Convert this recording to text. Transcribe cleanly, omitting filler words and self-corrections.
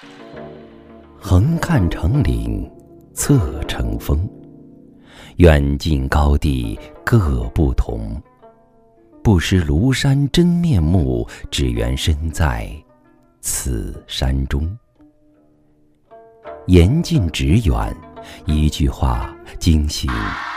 横看成岭侧成峰，远近高低各不同。不识庐山真面目，只缘身在此山中。言近旨远，一句话惊醒